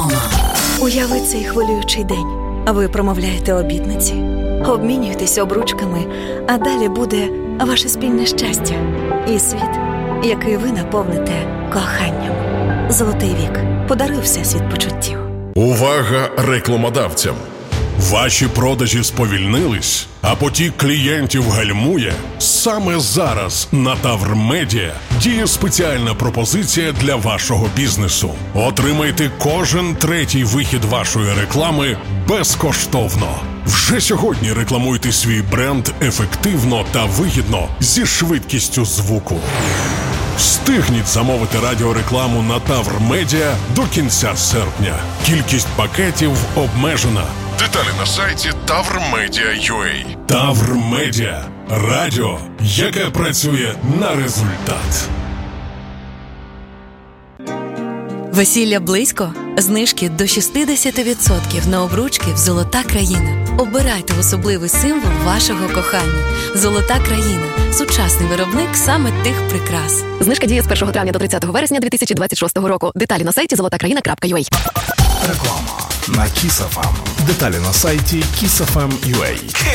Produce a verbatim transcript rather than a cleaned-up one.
Уяви цей хвилюючий день. Ви промовляєте обітниці, обмінюєтесь обручками, а далі буде ваше спільне щастя і світ, який ви наповните коханням. Золотий вік. Подаруй всесвіт почуттів. Увага рекламодавцям! Ваші продажі сповільнились, а потік клієнтів гальмує? Саме зараз на Тавр Медіа діє спеціальна пропозиція для вашого бізнесу. Отримайте кожен третій вихід вашої реклами безкоштовно. Вже сьогодні рекламуйте свій бренд ефективно та вигідно зі швидкістю звуку. Встигніть замовити радіорекламу на Тавр Медіа до кінця серпня. Кількість пакетів обмежена. Деталі на сайті тавр медіа крапка ю а. Тавр Медіа. Радіо, яке працює на результат. Весілля близько? Знижки до шістдесят відсотків на обручки в «Золота країна». Обирайте особливий символ вашого кохання. «Золота країна» – сучасний виробник саме тих прикрас. Знижка діє з першого травня до тридцятого вересня дві тисячі двадцять шостого року. Деталі на сайті золота країна крапка ю а. Реклама на Kiss еф ем. Деталі на сайті кіс еф ем крапка ю а.